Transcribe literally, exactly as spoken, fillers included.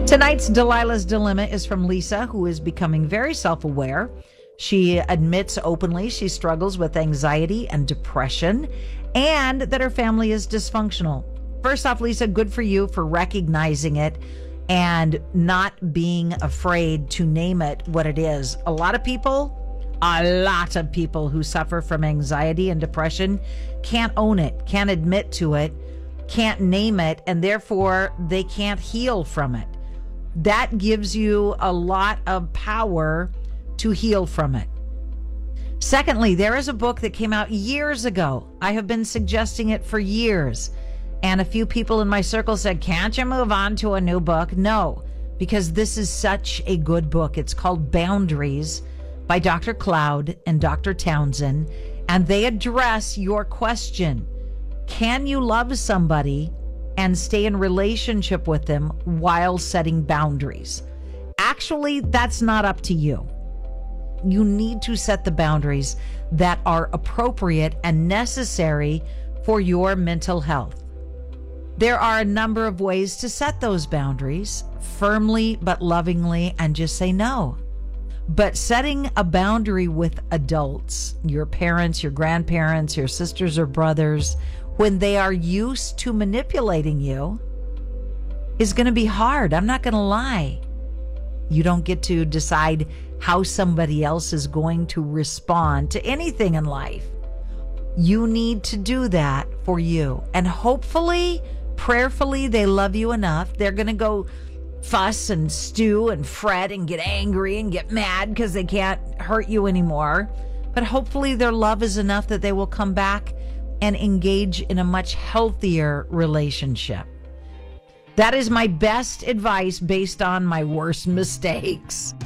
Tonight's Delilah's Dilemma is from Lisa, who is becoming very self-aware. She admits openly she struggles with anxiety and depression and that her family is dysfunctional. First off, Lisa, good for you for recognizing it and not being afraid to name it what it is. A lot of people, a lot of people who suffer from anxiety and depression can't own it, can't admit to it, can't name it, and therefore they can't heal from it. That gives you a lot of power to heal from it. Secondly, there is a book that came out years ago. I have been suggesting it for years. And a few people in my circle said, can't you move on to a new book? No, because this is such a good book. It's called Boundaries by Doctor Cloud and Doctor Townsend. And they address your question. Can you love somebody and stay in relationship with them while setting boundaries? Actually, that's not up to you. You need to set the boundaries that are appropriate and necessary for your mental health. There are a number of ways to set those boundaries firmly but lovingly, and just say no. But setting a boundary with adults, your parents, your grandparents, your sisters or brothers, when they are used to manipulating you, is going to be hard. I'm not going to lie. You don't get to decide how somebody else is going to respond to anything in life. You need to do that for you. And hopefully, prayerfully, they love you enough. They're going to go fuss and stew and fret and get angry and get mad because they can't hurt you anymore. But hopefully their love is enough that they will come back and engage in a much healthier relationship. That is my best advice based on my worst mistakes.